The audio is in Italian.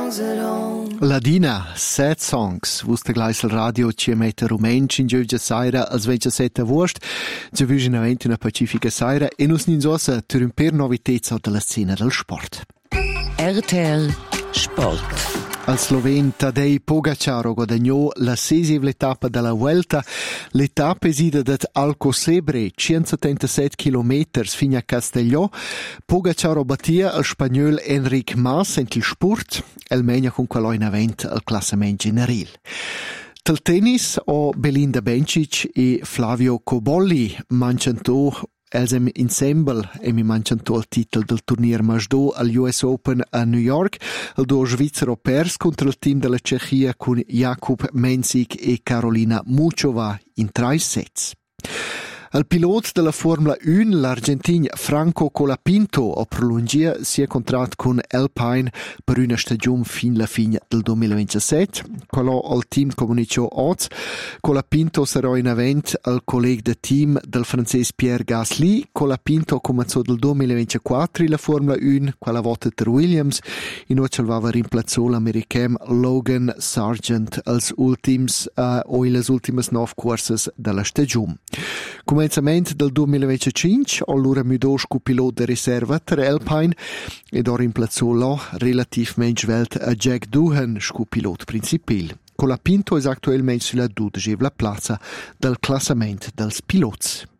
songs at home. Ladina, Sad Songs, vuste gleich al radio ci mette rumenci in giugia saira als 27 agost, ci vision eventi una pacifica saira e nus ninsosa per novitezza della scena del sport. RTL Sport. Al sloven Tadej Pogačar guadagnò la 6ª etapa della Vuelta. L'etapa esida dat Alcocebre, 177 km fino a Castelló. Pogačar battia il spagnol Enric Mas in il sport, el megna con quello in avent al classement generale. Del tennis o Belinda Bencic e Flavio Cobolli manciano Elsem Ensemble e mi manciano il titolo del turnier Majdo al US Open a New York. Il duo svizzero pers contro il team della Cechia con Jakub Mensik e Karolina Muchova in 3 sets. Il pilota della Formula 1, l'argentino Franco Colapinto, ha prolungato il suo contratto con Alpine per una stagione fino alla fine del 2027. Quello il team comunicò oggi. Colapinto sarà in evento al collega del team del francese Pierre Gasly. Colapinto cominciò nel 2024 la Formula 1, quella volta per Williams, inoltre aveva rimpiazzato l'americano Logan Sargent als ultims o le ultime 9 corse della stagione. Començament del 2025, allora mudò il pilota di riserva per Alpine ed ha rimpiazzato là relativamente svelt a Jack Doohan, il pilota principale. Colapinto è attualmente sulla 12ª piazza del classamento dei piloti.